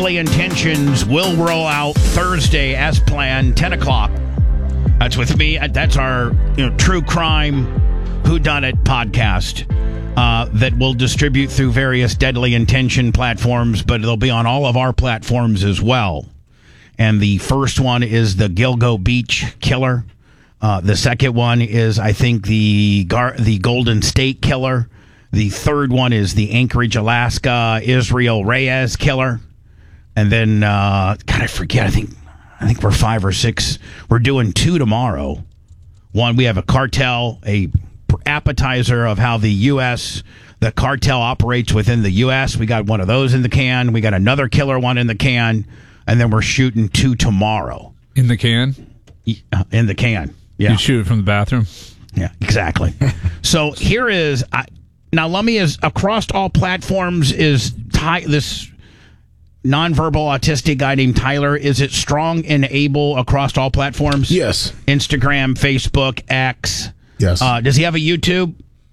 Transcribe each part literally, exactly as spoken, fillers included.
Deadly Intentions will roll out Thursday as planned, ten o'clock. That's with me. That's our you know, true crime whodunit podcast uh, that we'll distribute through various Deadly Intention platforms, but it'll be on all of our platforms as well. And the first one is the Gilgo Beach Killer. Uh, the second one is, I think, the Gar- the Golden State Killer. The third one is the Anchorage, Alaska, Israel Reyes Killer. And then, uh, God, I forget, I think I think we're five or six. We're doing two tomorrow. One, we have a cartel, a appetizer of how the U S, the cartel operates within the U S. We got one of those in the can. We got another killer one in the can. And then we're shooting two tomorrow. In the can? In the can, yeah. You shoot it from the bathroom? Yeah, exactly. So here is, I, now Lummy is, across all platforms is Ty, this nonverbal autistic guy named Tyler. Is it strong and able across all platforms? Yes. Instagram, Facebook, X. Yes. Uh, does he have a YouTube?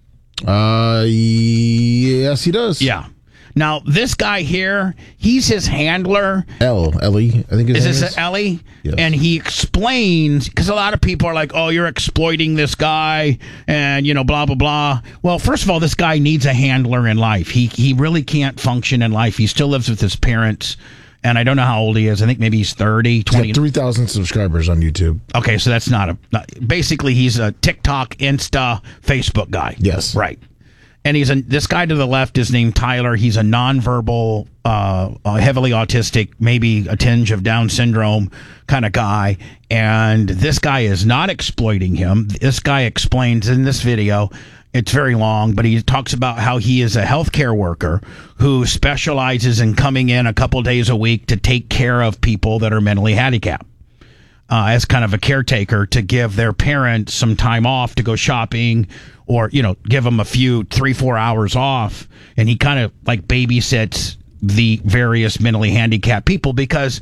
Uh, yes, he does. Yeah. Now, this guy here, he's his handler. L, Ellie, I think his is name this is. Ellie? Yes. And he explains, because a lot of people are like, oh, you're exploiting this guy and, you know, blah, blah, blah. Well, first of all, this guy needs a handler in life. He he really can't function in life. He still lives with his parents. And I don't know how old he is. I think maybe he's thirty, twenty. He's got three thousand subscribers on YouTube. Okay, so that's not a... Not, basically, he's a TikTok, Insta, Facebook guy. Yes. Right. And he's a, this guy to the left is named Tyler. He's a nonverbal, uh, uh, heavily autistic, maybe a tinge of Down syndrome kind of guy. And this guy is not exploiting him. This guy explains in this video, it's very long, but he talks about how he is a healthcare worker who specializes in coming in a couple days a week to take care of people that are mentally handicapped. Uh, as kind of a caretaker to give their parents some time off to go shopping or, you know, give them a few, three, four hours off. And he kind of like babysits the various mentally handicapped people because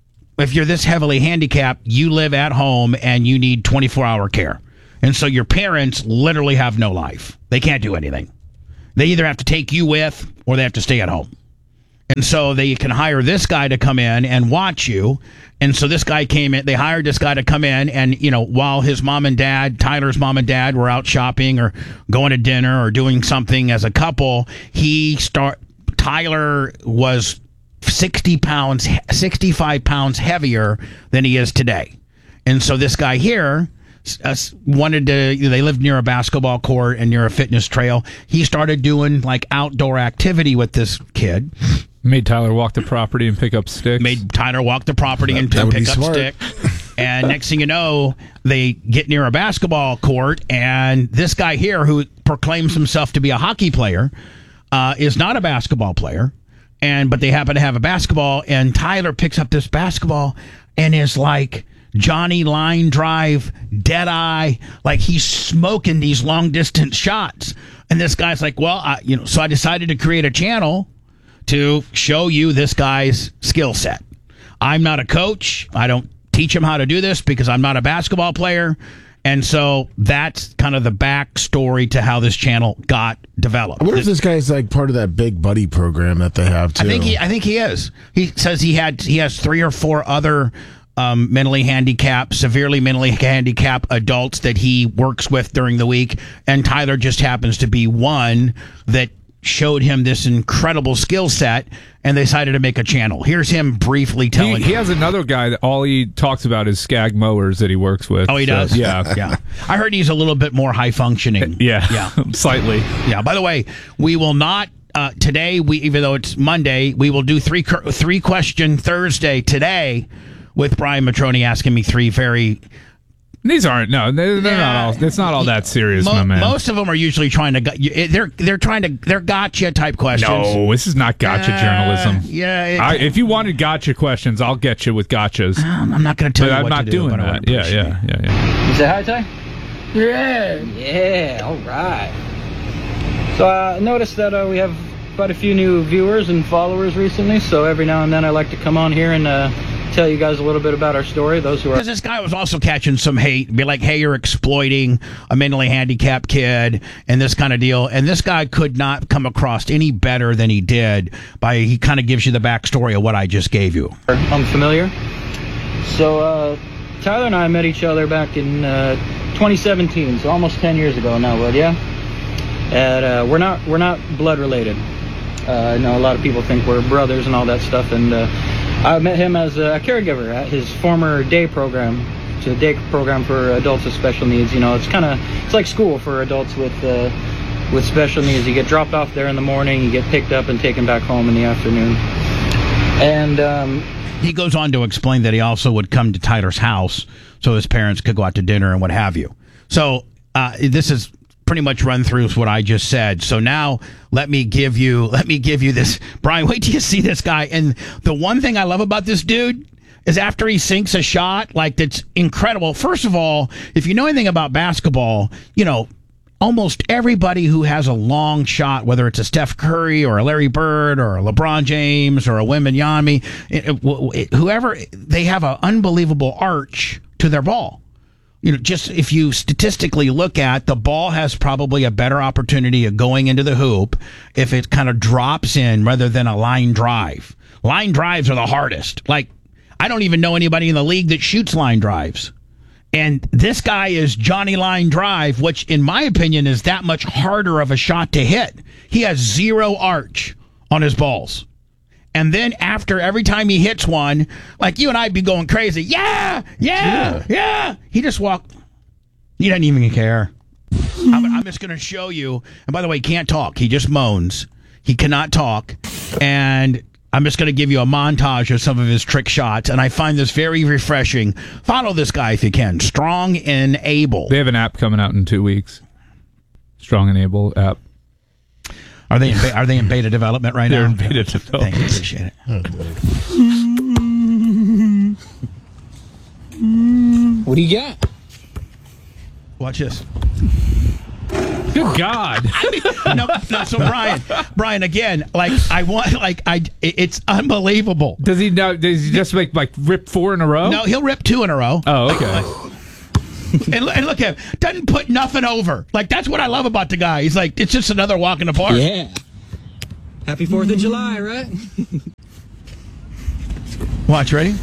if you're this heavily handicapped, you live at home and you need twenty-four hour care. And so your parents literally have no life. They can't do anything. They either have to take you with or they have to stay at home. And so they can hire this guy to come in and watch you. And so this guy came in, they hired this guy to come in and, you know, while his mom and dad, Tyler's mom and dad were out shopping or going to dinner or doing something as a couple, he start, Tyler was sixty pounds, sixty-five pounds heavier than he is today. And so this guy here uh, wanted to, you know, they lived near a basketball court and near a fitness trail. He started doing like outdoor activity with this kid. Made Tyler walk the property and pick up sticks. Made Tyler walk the property and That would pick be up smart. stick. And next thing you know, they get near a basketball court, and this guy here, who proclaims himself to be a hockey player, uh, is not a basketball player. And but they happen to have a basketball, and Tyler picks up this basketball and is like Johnny line drive, dead eye, like he's smoking these long distance shots. And this guy's like, well, I, you know, so I decided to create a channel to show you this guy's skill set. I'm not a coach. I don't teach him how to do this because I'm not a basketball player. And so that's kind of the backstory to how this channel got developed. I wonder if this guy's like part of that Big Buddy program that they have too. I think he, I think he is. He says he had he has three or four other um, mentally handicapped, severely mentally handicapped adults that he works with during the week, and Tyler just happens to be one that showed him this incredible skill set, and they decided to make a channel. Here's him briefly telling He, he you. has another guy that all he talks about is Skag mowers that he works with. Oh, he So, does? yeah. Yeah. I heard he's a little bit more high functioning. Yeah. Yeah. Slightly. Yeah. By the way, we will not uh, today. We even though it's Monday, we will do three three question Thursday today with Brian Matroni asking me three very. These aren't no, they're, they're Yeah. not all. It's not all that serious, Mo- my man. Most of them are usually trying to. gu- you- They're they're trying to. They're gotcha type questions. no, this is not gotcha Uh, journalism. Yeah. It, I, if you wanted gotcha questions, I'll get you with gotchas. I'm not going to tell But you I'm what not to do, doing but I that. would Yeah, appreciate yeah, it. yeah, yeah. You say hi, Ty? Yeah. Yeah, all right. So uh, I noticed that uh, we have quite a few new viewers and followers recently, so every now and then I like to come on here and uh, tell you guys a little bit about our story. Those who are Because this guy was also catching some hate, be like, hey, you're exploiting a mentally handicapped kid and this kind of deal. And this guy could not come across any better than he did by, he kind of gives you the backstory of what I just gave you. unfamiliar. So uh, Tyler and I met each other back in uh, twenty seventeen, so almost ten years ago now, bud, yeah? And uh, we're not we're not blood related. Uh, I know a lot of people think we're brothers and all that stuff, and uh, I met him as a caregiver at his former day program. It's a day program for adults with special needs. You know, it's kind of it's like school for adults with uh, with special needs. You get dropped off there in the morning, you get picked up and taken back home in the afternoon. And um, he goes on to explain that he also would come to Tyler's house so his parents could go out to dinner and what have you. So uh, this is pretty much run through what I just said. So now let me give you let me give you this. Brian, wait till you see this guy. And the one thing I love about this dude is after he sinks a shot, like, that's incredible. First of all, if you know anything about basketball, you know, almost everybody who has a long shot, whether it's a Steph Curry or a Larry Bird or a LeBron James or a Wembanyama, it, it, whoever, they have an unbelievable arch to their ball. You know, just if you statistically look at, the ball has probably a better opportunity of going into the hoop if it kind of drops in rather than a line drive. Line drives are the hardest. Like, I don't even know anybody in the league that shoots line drives. And this guy is Johnny Line Drive, which in my opinion is that much harder of a shot to hit. He has zero arch on his balls. And then after every time he hits one, like you and I'd be going crazy. Yeah, yeah, yeah. yeah. He just walked. He doesn't even care. I'm, I'm just going to show you. And by the way, he can't talk. He just moans. He cannot talk. And I'm just going to give you a montage of some of his trick shots, and I find this very refreshing. Follow this guy if you can. Strong and Able. They have an app coming out in two weeks. Strong and Able app. Are they in, are they in beta development right They're now? in beta development. Thank you. Appreciate it. what do you got? Watch this. Good God. no, no, so Brian, Brian, again, like I want, like I, it's unbelievable. Does he now? Does he just make like rip four in a row? No, he'll rip two in a row. Oh, okay. and, and look at him, doesn't put nothing over. Like, that's what I love about the guy. He's like, it's just another walk in the park. Yeah. Happy Fourth of July, right? Watch, ready?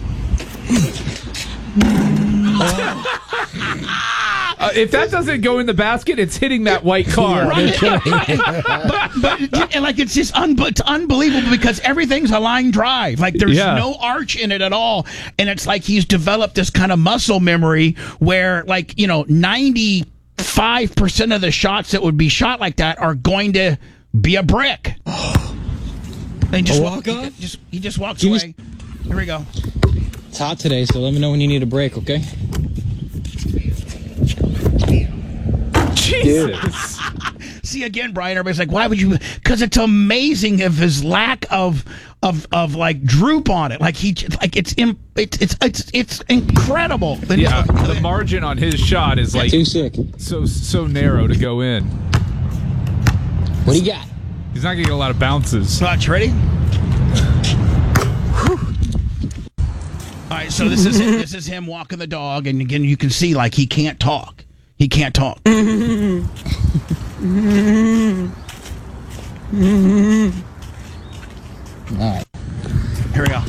Uh, if that doesn't go in the basket, it's hitting that white car. Right. but, but and like it's just un- it's unbelievable because everything's a line drive. Like there's Yeah. no arch in it at all, and it's like he's developed this kind of muscle memory where, like, you know, ninety-five percent of the shots that would be shot like that are going to be a brick. And just A walk, walk-off? he just he just walks Give me- away. Here we go. It's hot today, so let me know when you need a break, okay? Jesus. See, again, Brian, everybody's like, why would you? Because it's amazing of his lack of of of like droop on it. Like he like it's im- it's it's it's it's incredible. And Yeah, look at the it. margin on his shot is like Too sick. so so narrow to go in. What do you got? He's not getting a lot of bounces. Watch, ready? All right, so this is this is him walking the dog, and again, you can see like he can't talk. He can't talk. All right. Here we go.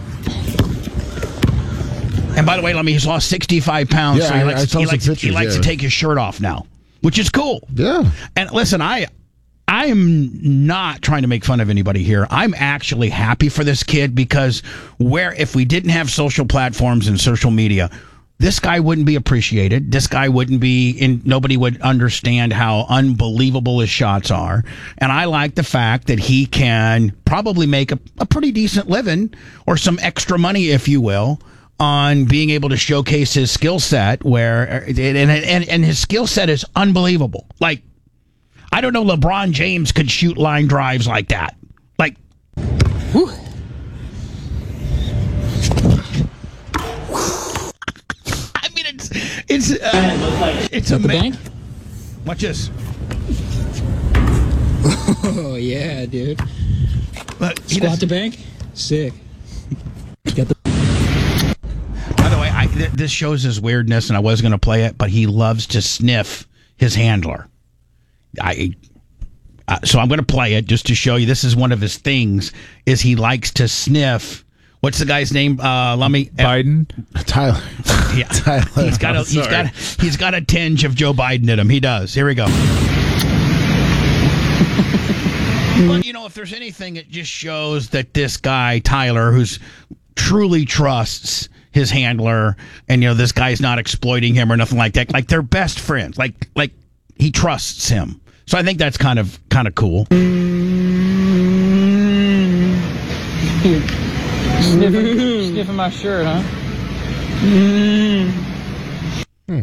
And by the way, let me, he's lost sixty-five pounds. Yeah, so he I- likes, I saw he some likes, he pictures, likes yeah. to take his shirt off now, which is cool. Yeah. And listen, I I am not trying to make fun of anybody here. I'm actually happy for this kid because where if we didn't have social platforms and social media, this guy wouldn't be appreciated. This guy wouldn't be in, nobody would understand how unbelievable his shots are. And I like the fact that he can probably make a, a pretty decent living or some extra money, if you will, on being able to showcase his skill set where, and, and, and his skill set is unbelievable. Like, I don't know LeBron James could shoot line drives like that. Like, whew. I mean, it's it's uh, it's At the amazing. bank? Watch this. Oh, yeah, dude. Look, he Squat does- the bank? Sick. Got the... th- this shows his weirdness, and I was going to play it, but he loves to sniff his handler. I. Uh, so I'm going to play it just to show you. This is one of his things. Is he likes to sniff. What's the guy's name? Uh, let me. Biden. Tyler. Yeah, Tyler. he's got a I'm he's sorry. got a, he's got a tinge of Joe Biden in him. He does. Here we go. But you know, if there's anything, it just shows that this guy Tyler, who's truly trusts his handler, and you know, this guy's not exploiting him or nothing like that. Like they're best friends. Like like he trusts him. So I think that's kind of kind of cool. Sniffing, sniffing my shirt, huh? Hmm.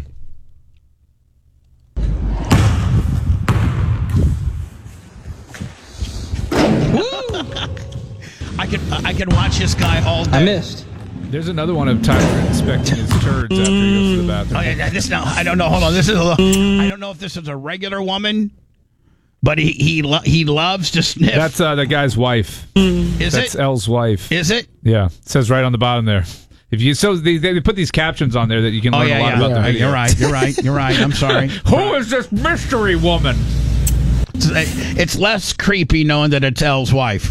I could I could watch this guy all day. I missed. There's another one of Tyler inspecting his turds after he goes to the bathroom. Oh, yeah, this now I don't know. Hold on. This is a, I don't know if this is a regular woman, but he he lo- he loves to sniff. That's uh, the guy's wife. is That's it? Elle's wife. Is it? Yeah, it says right on the bottom there. If you so they, they put these captions on there that you can Oh learn yeah, a lot yeah. about the yeah. video. You're right. You're right. You're right. I'm sorry. Who is this mystery woman? It's, it's less creepy knowing that it's Elle's wife.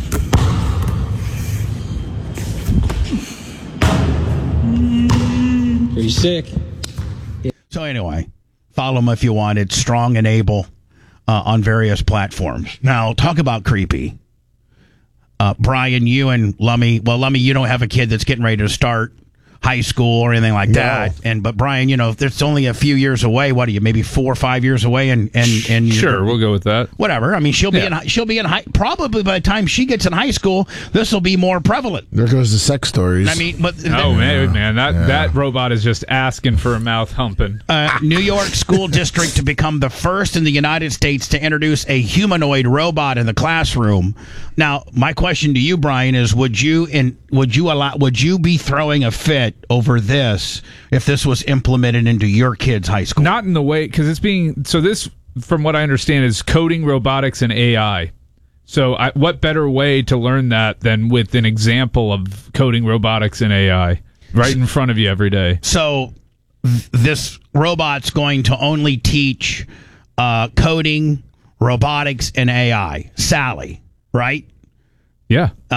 Are you sick? So anyway, follow him if you want. It's Strong and Able uh, on various platforms. Now, talk about creepy. Uh, Brian, you and Lummy. Well, Lummy, you don't have a kid that's getting ready to start high school or anything like that. And but Brian, you know, there's only a few years away. What are you? Maybe four or five years away, and and and Sure, we'll go with that. whatever. I mean, she'll be Yeah. in she'll be in high. Probably by the time she gets in high school, this will be more prevalent. There goes the sex stories. I mean, but Oh man, man, that that robot is just asking for a mouth humping. uh, New York school district to become the first in the United States to introduce a humanoid robot in the classroom. Now, my question to you, Brian, is: Would you in would you allow would you be throwing a fit over this if this was implemented into your kid's high school? Not in the way because it's being so. This, from what I understand, is coding, robotics, and A I. So, I, what better way to learn that than with an example of coding, robotics, and A I right in front of you every day? So, th- this robot's going to only teach uh, coding, robotics, and A I. Sally, right? Yeah.